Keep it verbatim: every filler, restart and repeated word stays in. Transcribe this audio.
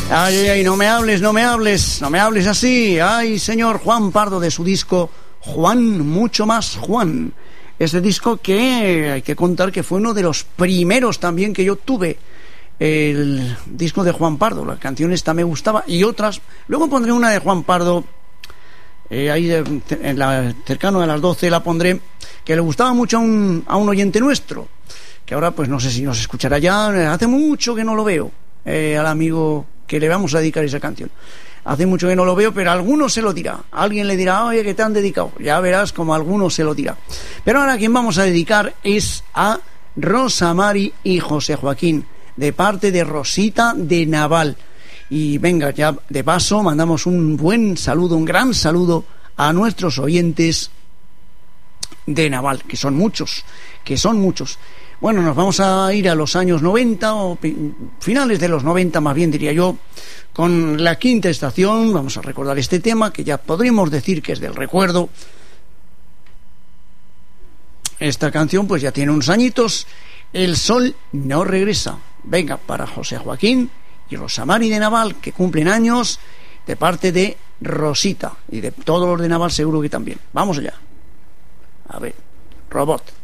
Ay, ay, ay, no me hables, no me hables, no me hables así. Ay, señor Juan Pardo, de su disco Juan, mucho más Juan. Este disco que hay que contar que fue uno de los primeros también que yo tuve. El disco de Juan Pardo, la canción esta me gustaba y otras. Luego pondré una de Juan Pardo, eh, ahí de, en la, cercano a las doce la pondré, que le gustaba mucho a un, a un oyente nuestro, que ahora pues no sé si nos escuchará ya. Hace mucho que no lo veo, eh, al amigo que le vamos a dedicar esa canción. Hace mucho que no lo veo, pero a alguno se lo dirá. Alguien le dirá, oye, que te han dedicado. Ya verás como a alguno se lo dirá. Pero ahora quien vamos a dedicar es a Rosa Mari y José Joaquín, de parte de Rosita de Naval. Y venga, ya de paso mandamos un buen saludo, un gran saludo a nuestros oyentes de Naval, que son muchos, que son muchos. Bueno, nos vamos a ir a los años noventa, o finales de los noventa más bien diría yo, con La Quinta Estación. Vamos a recordar este tema que ya podríamos decir que es del recuerdo. Esta canción pues ya tiene unos añitos. El sol no regresa. Venga, para José Joaquín y Rosa Mari de Naval, que cumplen años, de parte de Rosita, y de todos los de Naval seguro que también. Vamos allá. A ver, robot.